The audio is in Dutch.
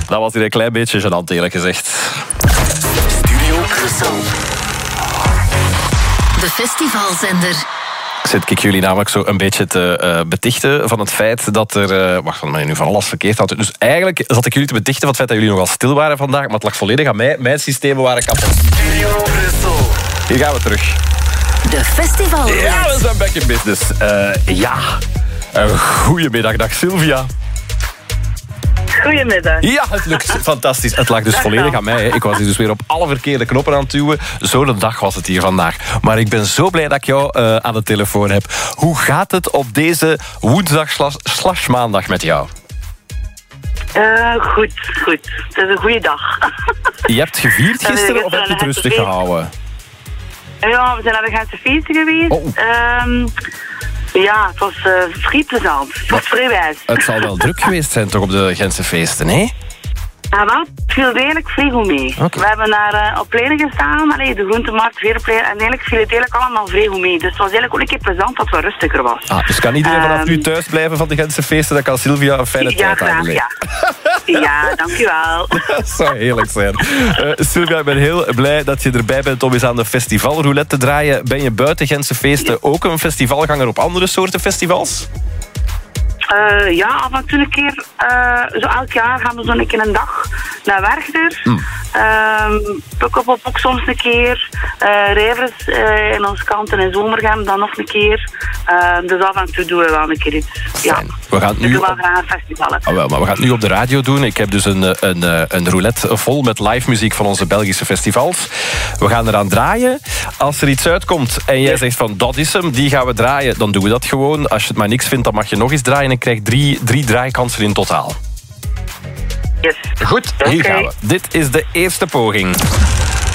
Dat was hier een klein beetje gênant, eerlijk gezegd. Studio Brussel. De festivalzender. Zit ik jullie namelijk zo een beetje te betichten van het feit dat er... wacht, wat nu van alles verkeerd had. Dus eigenlijk zat ik jullie te betichten van het feit dat jullie nogal stil waren vandaag, maar het lag volledig aan mij. Mijn systemen waren kapot. Studio Brussel. Hier gaan we terug. De festivalroulette. Ja, we zijn back in business. Goedemiddag, dag Sylvia. Goedemiddag. Ja, het lukt fantastisch. Het lag dus volledig aan mij. Hè. Ik was hier dus weer op alle verkeerde knoppen aan het duwen. Zo'n dag was het hier vandaag. Maar ik ben zo blij dat ik jou aan de telefoon heb. Hoe gaat het op deze woensdag slash maandag met jou? Goed. Het is een goede dag. Je hebt gevierd gisteren of heb je het rustig gehouden? Ja, we zijn naar de Gentse feesten geweest. Oh. Ja, het was vrij plezant. Het was vrij wijs. Het zal wel druk geweest zijn toch op de Gentse feesten, hè? Ja, wel, het viel eigenlijk vrij goed mee. Okay. We hebben naar op pleinen gestaan, de groentemarkt, veerplein, en eigenlijk viel het eigenlijk allemaal vrij goed mee. Dus het was eigenlijk ook een keer plezant dat het wat rustiger was. Dus kan iedereen vanaf nu thuis blijven van de Gentse feesten? Dan kan Sylvia een fijne tijd aanleggen. Ja, dankjewel. Dat zou heerlijk zijn. Sylvia, ik ben heel blij dat je erbij bent om eens aan de festivalroulette te draaien. Ben je buiten Gentse feesten ook een festivalganger op andere soorten festivals? Ja, af en toe een keer, zo elk jaar gaan we zo een keer een dag naar Werchter. Pukkelpop ook soms een keer. Rijvers in ons kant en in Zomergem dan nog een keer. Dus af en toe doen we wel een keer iets. Ja. We gaan nu doen wel graag festivalen. Maar we gaan het nu op de radio doen. Ik heb dus een roulette vol met live muziek van onze Belgische festivals. We gaan eraan draaien. Als er iets uitkomt en jij zegt van dat is hem, die gaan we draaien, dan doen we dat gewoon. Als je het maar niks vindt, dan mag je nog eens draaien en krijg drie draaikansen in totaal. Yes. Goed, hier gaan we. Dit is de eerste poging.